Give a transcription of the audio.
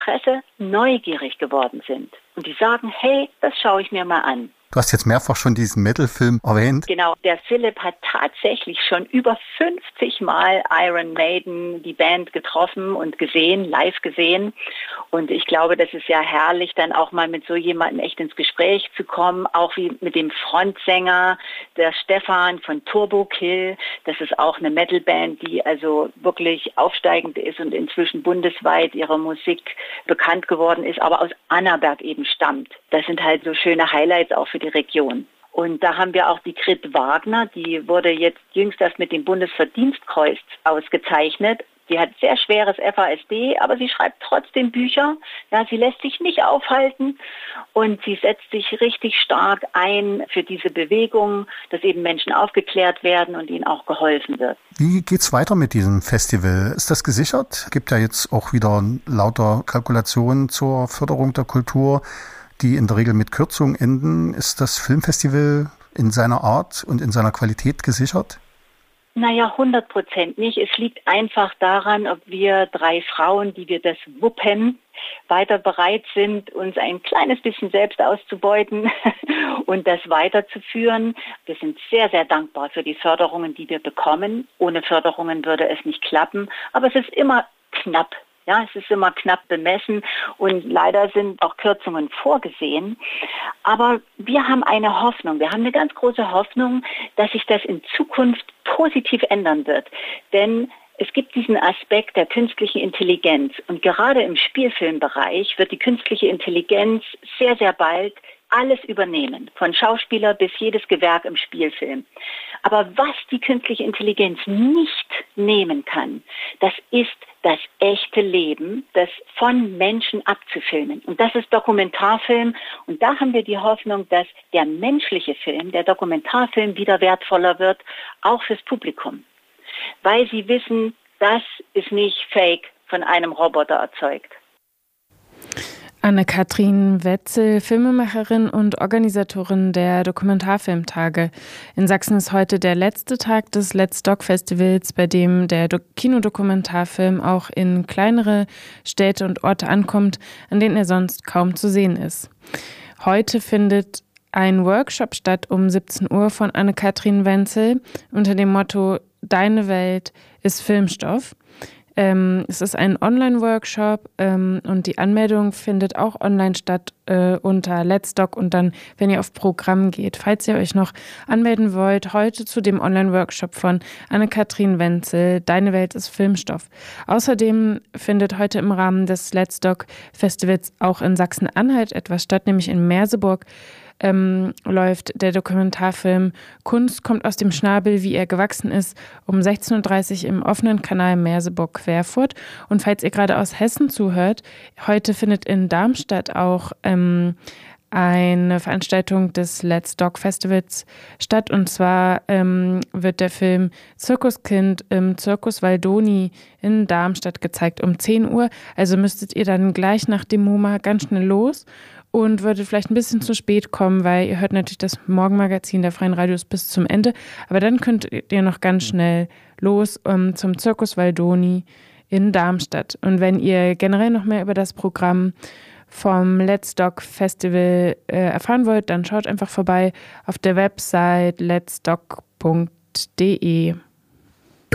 Presse neugierig geworden sind. Und die sagen, hey, das schaue ich mir mal an. Du hast jetzt mehrfach schon diesen Metal-Film erwähnt. Genau, der Philipp hat tatsächlich schon über 50 Mal Iron Maiden, die Band, getroffen und gesehen, live gesehen. Und ich glaube, das ist ja herrlich, dann auch mal mit so jemandem echt ins Gespräch zu kommen, auch wie mit dem Frontsänger, der Stefan von Turbo Kill. Das ist auch eine Metal-Band, die also wirklich aufsteigend ist und inzwischen bundesweit ihrer Musik bekannt geworden ist, aber aus Annaberg eben stammt. Das sind halt so schöne Highlights auch für die Region. Und da haben wir auch die Grit Wagner, die wurde jetzt jüngst erst mit dem Bundesverdienstkreuz ausgezeichnet. Sie hat sehr schweres FASD, aber sie schreibt trotzdem Bücher. Ja, sie lässt sich nicht aufhalten und sie setzt sich richtig stark ein für diese Bewegung, dass eben Menschen aufgeklärt werden und ihnen auch geholfen wird. Wie geht's weiter mit diesem Festival? Ist das gesichert? Gibt ja jetzt auch wieder lauter Kalkulationen zur Förderung der Kultur, die in der Regel mit Kürzungen enden. Ist das Filmfestival in seiner Art und in seiner Qualität gesichert? Naja, 100% nicht. Es liegt einfach daran, ob wir 3 Frauen, die wir das wuppen, weiter bereit sind, uns ein kleines bisschen selbst auszubeuten und das weiterzuführen. Wir sind sehr, sehr dankbar für die Förderungen, die wir bekommen. Ohne Förderungen würde es nicht klappen, aber es ist immer knapp. Ja, es ist immer knapp bemessen und leider sind auch Kürzungen vorgesehen. Aber wir haben eine Hoffnung, wir haben eine ganz große Hoffnung, dass sich das in Zukunft positiv ändern wird. Denn es gibt diesen Aspekt der künstlichen Intelligenz und gerade im Spielfilmbereich wird die künstliche Intelligenz sehr, sehr bald alles übernehmen, von Schauspieler bis jedes Gewerk im Spielfilm. Aber was die künstliche Intelligenz nicht nehmen kann, das ist das echte Leben, das von Menschen abzufilmen. Und das ist Dokumentarfilm. Und da haben wir die Hoffnung, dass der menschliche Film, der Dokumentarfilm wieder wertvoller wird, auch fürs Publikum. Weil sie wissen, das ist nicht fake von einem Roboter erzeugt. Anne-Kathrin Wetzel, Filmemacherin und Organisatorin der Dokumentarfilmtage. In Sachsen ist heute der letzte Tag des Let's Doc Festivals, bei dem der Kinodokumentarfilm auch in kleinere Städte und Orte ankommt, an denen er sonst kaum zu sehen ist. Heute findet ein Workshop statt um 17 Uhr von Anne-Kathrin Wetzel unter dem Motto Deine Welt ist Filmstoff. Es ist ein Online-Workshop und die Anmeldung findet auch online statt unter Let's Doc und dann, wenn ihr auf Programm geht. Falls ihr euch noch anmelden wollt, heute zu dem Online-Workshop von Anne-Kathrin Wetzel, Deine Welt ist Filmstoff. Außerdem findet heute im Rahmen des Let's Doc Festivals auch in Sachsen-Anhalt etwas statt, nämlich in Merseburg. Läuft der Dokumentarfilm Kunst kommt aus dem Schnabel, wie er gewachsen ist, um 16.30 Uhr im offenen Kanal Merseburg-Querfurt. Und falls ihr gerade aus Hessen zuhört, heute findet in Darmstadt auch eine Veranstaltung des Let's Doc Festivals statt. Und zwar wird der Film Zirkuskind im Circus Waldoni in Darmstadt gezeigt um 10 Uhr. Also müsstet ihr dann gleich nach dem MoMA ganz schnell los und würdet vielleicht ein bisschen zu spät kommen, weil ihr hört natürlich das Morgenmagazin der Freien Radios bis zum Ende. Aber dann könnt ihr noch ganz schnell los zum Circus Waldoni in Darmstadt. Und wenn ihr generell noch mehr über das Programm vom Let's Doc Festival erfahren wollt, dann schaut einfach vorbei auf der Website letsdoc.de.